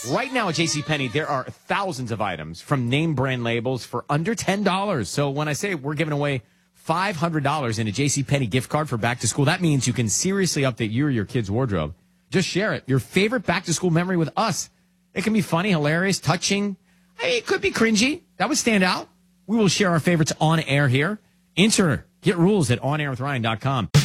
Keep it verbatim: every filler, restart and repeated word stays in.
Right now at JCPenney, there are thousands of items from name brand labels for under ten dollars. So when I say we're giving away five hundred dollars in a JCPenney gift card for back to school, that means you can seriously update you or your kid's wardrobe. Just share it. Your favorite back to school memory with us. It can be funny, hilarious, touching. I mean, it could be cringy. That would stand out. We will share our favorites on air here. Enter. Get rules at on air with ryan dot com.